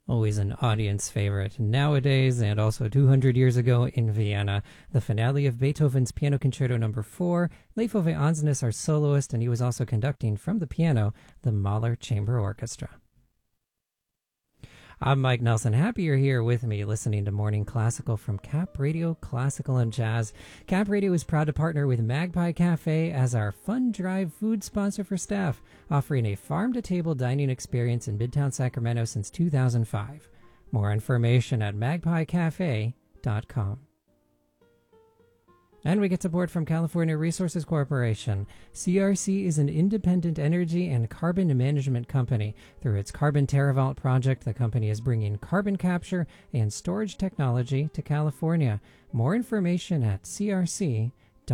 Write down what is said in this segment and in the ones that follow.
Always an audience favorite nowadays, and also 200 years ago in Vienna. The finale of Beethoven's Piano Concerto No. 4. Leif Ove Andsnes, our soloist, and he was also conducting from the piano the Mahler Chamber Orchestra. I'm Mike Nelson. Happy you're here with me listening to Morning Classical from Cap Radio Classical and Jazz. Cap Radio is proud to partner with Magpie Cafe as our Fun Drive food sponsor for staff, offering a farm-to-table dining experience in Midtown Sacramento since 2005. More information at magpiecafe.com. And we get support from California Resources Corporation. CRC is an independent energy and carbon management company. Through its Carbon TerraVault project, the company is bringing carbon capture and storage technology to California. More information at crc.com.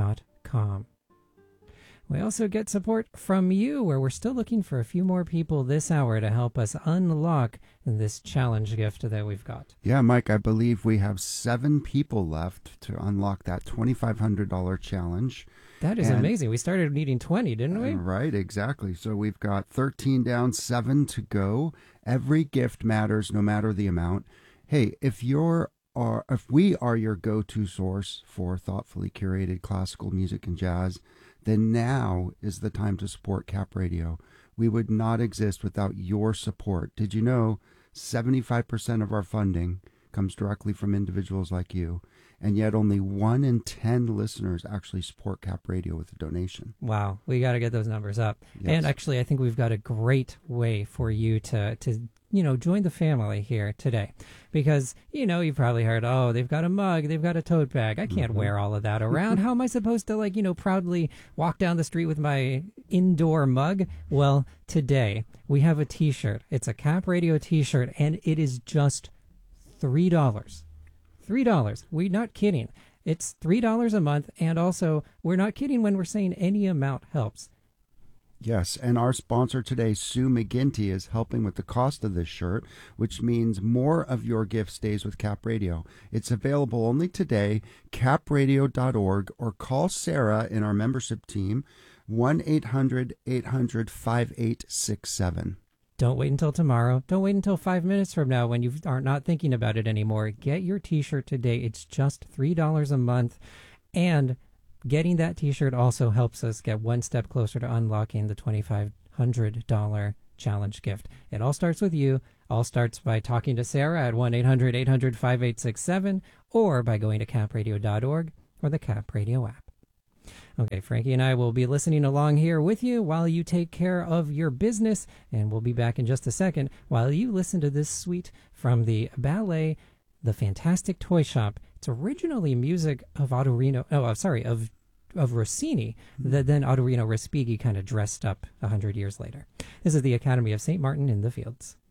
We also get support from you, where we're still looking for a few more people this hour to help us unlock this challenge gift that we've got. Yeah, Mike, I believe we have 7 people left to unlock that $2,500 challenge. That is amazing. We started needing 20, didn't we? Right, exactly. So we've got 13 down, 7 to go. Every gift matters, no matter the amount. Hey, if we are your go-to source for thoughtfully curated classical music and jazz, then now is the time to support Cap Radio. We would not exist without your support. Did you know 75% of our funding comes directly from individuals like you, and yet only 1 in 10 listeners actually support Cap Radio with a donation? Wow, we got to get those numbers up. Yes. And actually, I think we've got a great way for you to join the family here today. Because, you've probably heard, oh, they've got a mug, they've got a tote bag. I can't wear all of that around. How am I supposed to, proudly walk down the street with my indoor mug? Well, today we have a t-shirt. It's a Cap Radio t-shirt, and it is just $3. $3. We're not kidding. It's $3 a month, and also, we're not kidding when we're saying any amount helps. Yes, and our sponsor today, Sue McGinty, is helping with the cost of this shirt, which means more of your gift stays with Cap Radio. It's available only today, capradio.org, or call Sarah in our membership team, 1-800-800-5867. Don't wait until tomorrow. Don't wait until 5 minutes from now when you are not thinking about it anymore. Get your t-shirt today. It's just $3 a month, and getting that t-shirt also helps us get one step closer to unlocking the $2,500 challenge gift. It all starts with you. All starts by talking to Sarah at 1-800-800-5867 or by going to capradio.org or the Cap Radio app. Okay, Frankie and I will be listening along here with you while you take care of your business, and we'll be back in just a second while you listen to this suite from the ballet The Fantastic Toy Shop. It's originally music of of Rossini, that then Autorino Respighi kind of dressed up 100 years later. This is the Academy of St. Martin in the Fields.